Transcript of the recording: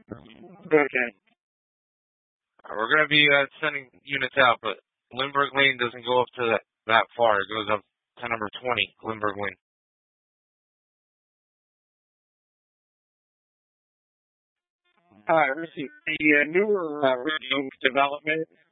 Okay. We're going to be sending units out, but Lindbergh Lane doesn't go up to that far. It goes up to number 20, Lindbergh Lane. Let's see. The newer Red Oak development